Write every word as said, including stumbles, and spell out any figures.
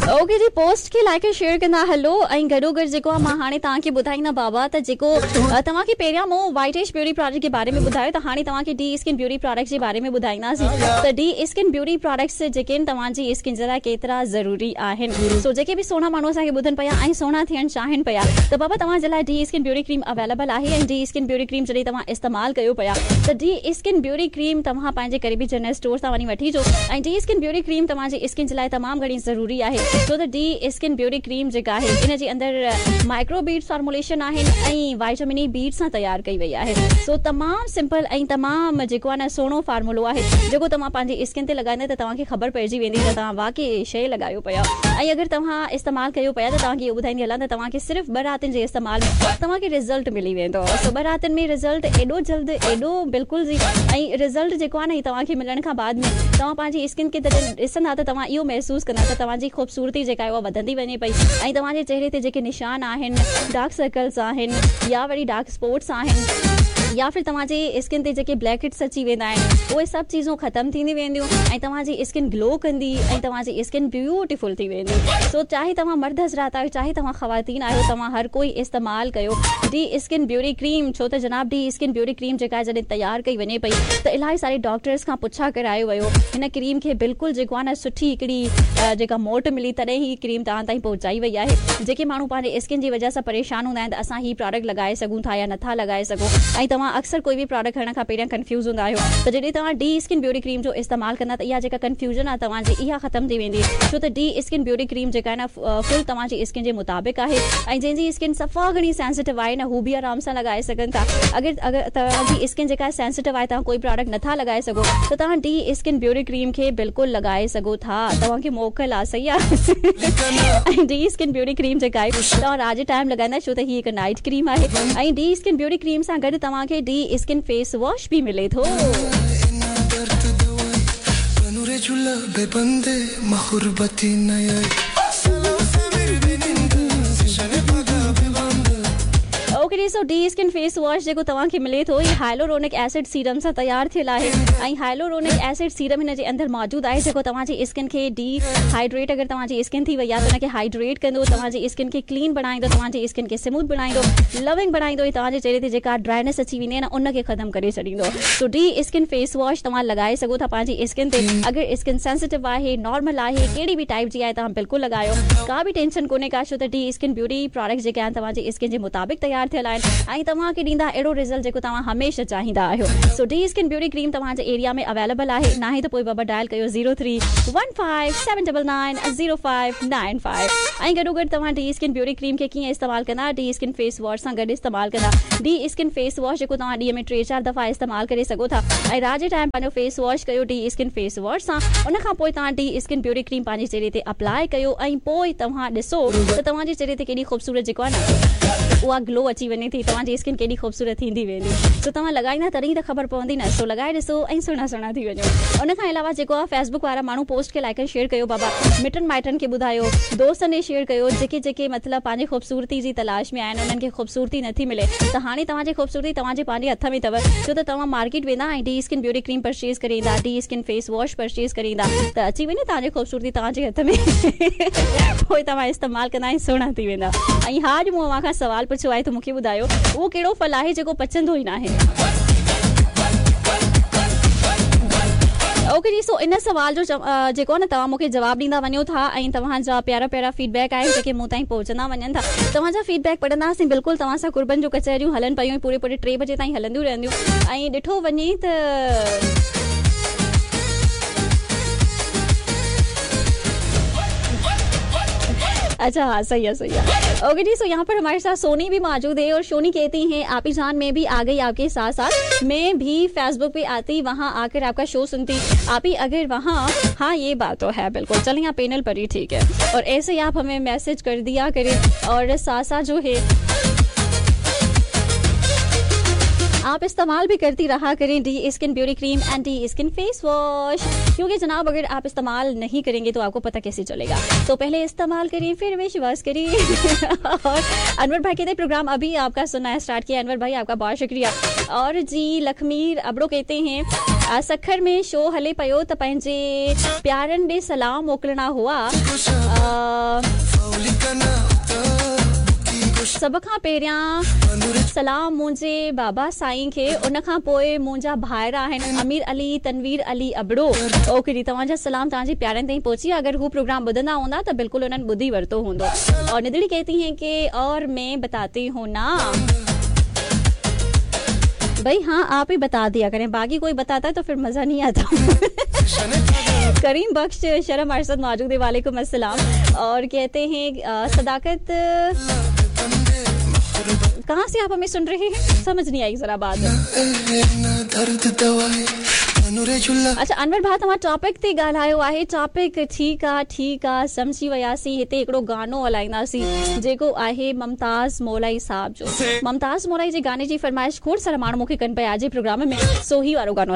Okay जी, post खे like share कंदा हलो ऐं गॾो गॾु जेको आहे मां हाणे तव्हांखे ॿुधाईंदा बाबा त जेको तव्हांखे पहिरियां मूं वाइट एज ब्यूटी प्रोडक्ट के बारे में ॿुधायो त हाणे तव्हांखे डी स्किन ब्यूटी प्रोडक्ट जे बारे में ॿुधाईंदासीं त डी स्किन ब्यूटी प्रोडक्ट्स जेके आहिनि तव्हांजी स्किन जे लाइ केतिरा ज़रूरी आहिनि। सो जेके बि सुहिणा माण्हू असांखे ॿुधनि पिया ऐं सुहिणा थियणु चाहिनि पिया त बाबा तव्हांजे लाइ D skin beauty cream available आहे ऐं डी स्किन ब्यूटी क्रीम जॾहिं तव्हां इस्तेमालु कयो पिया त डी स्किन ब्यूटी क्रीम तव्हां पंहिंजे क़रीबी जनरल स्टोर तां वञी वठी अचो ऐं डी स्किन ब्यूटी क्रीम तव्हांजी स्किन जे लाइ तमामु घणी ज़रूरी आहे छो त डी स्किन ब्यूटी क्रीम जेका आहे इन जे अंदरि माइक्रो बीड्स फॉर्मुलेशन आहिनि ऐं वाइटामिन ई बीड्स सां तयारु कई वई आहे। सो तमामु सिंपल ऐं तमामु जेको आहे न सुहिणो फार्मूलो आहे जेको तव्हां पंहिंजी स्किन ते लॻाईंदा त तव्हांखे ख़बर पइजी वेंदी त तव्हां वाक़ई शइ लॻायो पिया ऐं अगरि तव्हां इस्तेमालु कयो पिया त तव्हांखे इहो ॿुधाईंदी हलां त तव्हांखे सिर्फ़ु ॿ रातिनि जे इस्तेमाल में तव्हांखे रिज़ल्ट मिली वेंदो। सो ॿ रातिनि में रिज़ल्ट एॾो जल्द एॾो बिल्कुलु जी ऐं रिज़ल्ट जेको आहे न तव्हांखे मिलण खां बाद में तव्हां पंहिंजी स्किन खे जॾहिं ॾिसंदा त तव्हां इहो महसूसु कंदा त तव्हांजी ख़ूबसूरती जेका आहे उहा वधंदी वञे पई ऐं तव्हांजे चेहरे ते जेके निशान आहिनि डार्क सर्कल्स आहिनि या वरी डार्क स्पॉट्स आहिनि या फिर तव्हांजी स्किन ते जेके ब्लैक हेड्स अची वेंदा आहिनि उहे सभु चीज़ूं ख़तमु थींदी वेंदियूं ऐं तव्हांजी स्किन ग्लो कंदी ऐं तव्हांजी स्किन ब्यूटीफुल थी वेंदी। सो चाहे तव्हां मर्द हज़रात आहियो चाहे तव्हां ख़वातीन आहियो तव्हां हर कोई इस्तेमालु कयो डी स्किन ब्यूटी क्रीम छो त जनाब डी स्किन ब्यूटी क्रीम जेका जॾहिं तयारु कई वञे पई त इलाही सारे डॉक्टर्स खां पुछा करायो वियो हिन क्रीम खे बिल्कुलु जेको आहे न सुठी हिकिड़ी जेका मोट मिली तॾहिं ही क्रीम तव्हां ताईं पहुचाई वई आहे। जेके माण्हू पंहिंजे स्किन जी वजह सां परेशान हूंदा आहिनि त असां ही प्रोडक्ट लॻाए सघूं था या नथा लॻाए सघूं ऐं तव्हां अक्सर कोई बि प्रोडक्ट खणण खां पहिरियां कंफ्यूज़ हूंदा आहियो त जॾहिं तव्हां डी स्किन ब्यूटी क्रीम जो इस्तेमालु कंदा त इहा जेका कंफ्यूजन आहे तव्हांजी इहा ख़तमु थी वेंदी छो त डी स्किन ब्यूटी क्रीम जेका आहे न फुल तव्हांजी स्किन जे मुताबिक़ आहे ऐं जंहिंजी स्किन सफ़ा घणी सेंसिटिव आहे न हू बि आराम सां लॻाए सघनि था। अगरि अगरि तव्हांजी स्किन जेका सेंसिटिव आहे तव्हां कोई प्रोडक्ट नथा लॻाए सघो त तव्हां डी स्किन ब्यूटी क्रीम खे बिल्कुलु लॻाए सघो था। तव्हांखे मोकल आहे सही आहे ऐं डी स्किन ब्यूटी क्रीम जेका आहे तव्हां राति जे टाइम लॻाईंदा छो त हीअ हिकु नाइट क्रीम आहे ऐं डी स्किन ब्यूटी क्रीम सां गॾु तव्हांखे डी स्किन फेस वॉश भी मिले थो। Okay so D skin face wash जेको तव्हांखे मिले थो ही हाइलोरोनिक एसिड सीरम सां तयारु थियल आहे ऐं हाइलोरोनिक एसिड सीरम हिन जे अंदरि मौजूदु आहे जेको तव्हांजी स्किन खे डी हाइड्रेट अगरि तव्हांजी स्किन थी वई आहे त हुनखे हाइड्रेट कंदो तव्हांजी स्किन खे क्लीन बणाईंदो तव्हांजी स्किन खे स्मूथ बणाईंदो लविंग बणाईंदो ऐं तव्हांजे चेहरे ते जेका ड्राइनेस अची वेंदी आहे न उनखे ख़तमु करे छॾींदो। सो डी स्किन फेस वॉश तव्हां लॻाए सघो था पंहिंजी स्किन ते अगरि स्किन सेंसिटिव आहे नॉर्मल आहे कहिड़ी बि टाइप जी आहे तव्हां बिल्कुलु लॻायो का बि टेंशन कोन्हे का छो त डी स्किन ब्यूटी प्रोडक्ट जेके आहिनि तव्हांजी स्किन जे मुताबिक़ तयारु थियल आहिनि ऐं तव्हांखे ॾींदा अहिड़ो रिज़ल्ट जेको तव्हां हमेशह चाहींदा आहियो। सो डी स्किन ब्यूटी क्रीम तव्हांजे एरिया में अवेलेबल आहे न आहे त पोइ बाबा डायल कयो zero three one five seven double nine zero five nine five ऐं गॾो गॾु तव्हां डी स्किन ब्यूटी क्रीम खे कीअं इस्तेमालु कंदा डी स्किन फेस वॉश सां गॾु इस्तेमालु कंदा डी स्किन फेस वॉश जेको तव्हां ॾींहं में टे चारि दफ़ा इस्तेमालु करे सघो था ऐं राति जे टाइम पंहिंजो फेस वॉश कयो डी स्किन फेस वॉश सां उन खां पोइ तव्हां डी स्किन ब्यूटी क्रीम पंहिंजे चेहरे ते अप्लाई कयो ऐं पोइ तव्हां ॾिसो त तव्हांजे चेहरे ते केॾी ख़ूबसूरत जेको आहे न उहा ग्लो अची वञे थी तव्हांजी स्किन केॾी ख़ूबसूरत थींदी वेंदी। सो तव्हां लॻाईंदा तॾहिं त ख़बर पवंदी न सो लॻाए ॾिसो ऐं सुहिणा सुहिणा थी वञो। उन खां अलावा जेको आहे फेसबुक वारा माण्हू पोस्ट खे लाइक शेयर कयो बाबा मिटनि माइटनि खे ॿुधायो दोस्तनि शेयर कयो जेके जेके मतिलबु पंहिंजे ख़ूबसूरती जी तलाश में आहिनि उन्हनि खे ख़ूबसूरती नथी मिले त हाणे तव्हांजी ख़ूबसूरती तव्हांजे पंहिंजे हथ में अथव छो त तव्हां मार्केट वेंदा ऐं D skin beauty cream purchase करे ईंदा D skin face wash purchase करे ईंदा त अची वञे तव्हांजी ख़ूबसूरती तव्हांजे हथ में पोइ तव्हां इस्तेमालु कंदा ऐं सुहिणा थी वेंदा। ऐं हा अॼु मूं अव्हां खां सवाल पुछियो आहे त मूंखे ॿुधायो उहो कहिड़ो फल आहे जेको पचंदो ई न आहे। ओके जी सो इन सवाल जो जेको आहे न तव्हां मूंखे जवाबु ॾींदा वञो था ऐं तव्हांजा प्यारा प्यारा फीडबैक आहिनि जेके मूं ताईं पहुचंदा वञनि था तव्हांजा फीडबैक पढ़ंदासीं बिल्कुलु तव्हां सां कुर्बन जो कचहरियूं हलनि पियूं पूरे पूरे टे बजे ताईं हलंदियूं रहंदियूं ऐं ॾिठो वञे त अच्छा हाँ सही है सही है। ओके जी सो यहाँ पर हमारे साथ सोनी भी मौजूद है और सोनी कहती हैं आपी जान मैं भी आ गई आपके साथ साथ मैं भी फेसबुक पे आती वहाँ आकर आपका शो सुनती आपी अगर वहाँ हाँ ये बात तो है बिल्कुल चलें यहाँ पैनल पर ही ठीक है और ऐसे ही आप हमें मैसेज कर दिया करें और साथ साथ जो है आप इस्तेमाल भी करती रहा करें D skin beauty cream and D skin face wash क्योंकि जनाब अगर आप इस्तेमाल नहीं करेंगे तो आपको पता कैसे चलेगा तो पहले इस्तेमाल करें फिर विश्वास करें। और अनवर भाई कहते प्रोग्राम अभी आपका सुनना है स्टार्ट किया अनवर भाई आपका बहुत शुक्रिया। और जी लखमीर अबड़ो कहते हैं आ, सखर में शो हले पियो त पंहिंजे प्यारनि ॾे सलाम मोकिलणा हुआ। आ, सभ खां पहिरियां सलाम मुंहिंजे बाबा साईं खे, उन खां पोइ मुंहिंजा भाइर आहिनि अमीर अली, तनवीर अली अबड़ो। ओके जी, तव्हांजा सलाम तव्हांजे प्यारनि ताईं पहुची। अगर हू प्रोग्राम ॿुधंदा हूंदा त बिल्कुलु उन्हनि ॿुधी वरितो हूंदो। और निधड़ी कहती हैं कि और मैं बताती हूँ ना, भाई हाँ आप ही बता दिया करें, बाकी कोई बताता है तो फिर मजा नहीं आता। करीम बख्श शर्म अरसद मौजूद है, वालेकुम अस्सलाम। और कहते हैं सदाकत, कहाँ से आप हमें सुन रहे हैं, समझ नहीं आई जरा बात। अच्छा अनवर भाउ, तव्हां टॉपिक ते ॻाल्हायो आहे। टॉपिक ठीकु आहे ठीकु आहे, सम्झी वियासीं। हिते हिकिड़ो गानो हलाईंदासीं जेको आहे मुमताज़ मौलाई साहब जो। मुमताज़ मौलाई जे गाने जी फरमाइश खोड़ सारा माण्हू मूंखे कनि पिया जे प्रोग्राम में, सो ही वारो गानो